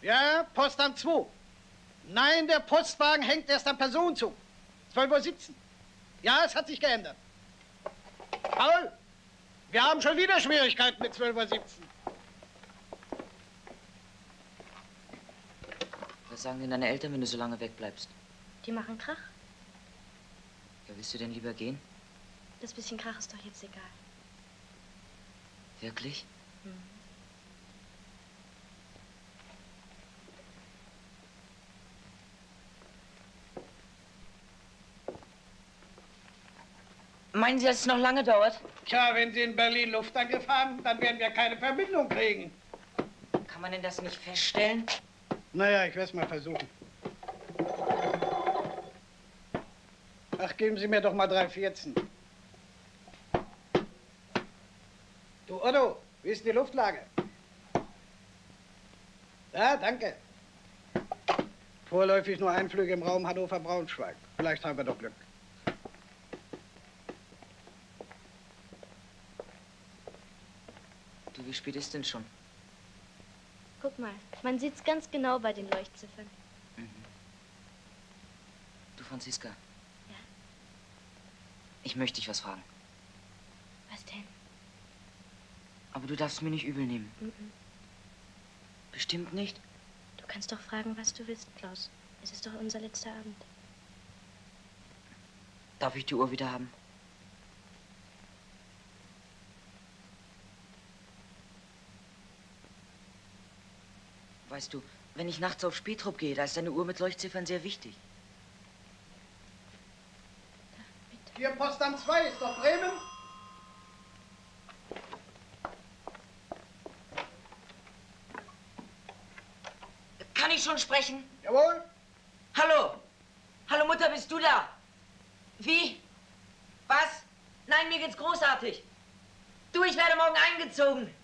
Ja, Postamt 2. Nein, der Postwagen hängt erst am Personenzug. 12:17 Uhr. Ja, es hat sich geändert. Paul, wir haben schon wieder Schwierigkeiten mit 12:17 Uhr. Was sagen denn deine Eltern, wenn du so lange wegbleibst? Die machen Krach. Ja, willst du denn lieber gehen? Das bisschen Krach ist doch jetzt egal. Wirklich? Hm. Meinen Sie, dass es noch lange dauert? Tja, wenn Sie in Berlin Luftangriff haben, dann werden wir keine Vermittlung kriegen. Kann man denn das nicht feststellen? Naja, ich werde es mal versuchen. Ach, geben Sie mir doch mal 3,14. Du Otto, wie ist die Luftlage? Ja, danke. Vorläufig nur Einflüge im Raum Hannover-Braunschweig. Vielleicht haben wir doch Glück. Du, wie spät ist denn schon? Guck mal, man sieht's ganz genau bei den Leuchtziffern. Mhm. Du, Franziska. Ja? Ich möchte dich was fragen. Was denn? Aber du darfst mir nicht übel nehmen. Mhm. Bestimmt nicht? Du kannst doch fragen, was du willst, Klaus. Es ist doch unser letzter Abend. Darf ich die Uhr wieder haben? Weißt du, wenn ich nachts auf Spätrupp gehe, da ist eine Uhr mit Leuchtziffern sehr wichtig. Da, bitte. Hier Postamt 2, ist doch Bremen? Kann ich schon sprechen? Jawohl. Hallo? Hallo, Mutter, bist du da? Wie? Was? Nein, mir geht's großartig. Du, ich werde morgen eingezogen.